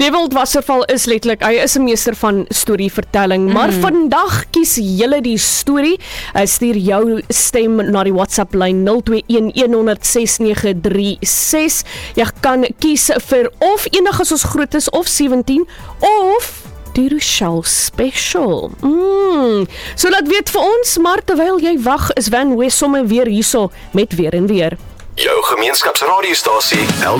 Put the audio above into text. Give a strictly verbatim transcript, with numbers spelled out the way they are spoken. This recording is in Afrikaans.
Dewald Wasserval is letterlik, hy is 'n meester van storievertelling, maar mm. vandag kies julle die storie. Uh, stuur jou stem na die WhatsApp lyn nul twee een een nul nul ses nege drie ses. Jy kan kies vir of enige as ons groot is of sewentien of die Rochelle Special. Mm. So laat weet vir ons, maar terwyl jy wag, is Van Wes sommer weer hierso met weer en weer. Jou gemeenskapsradiostasie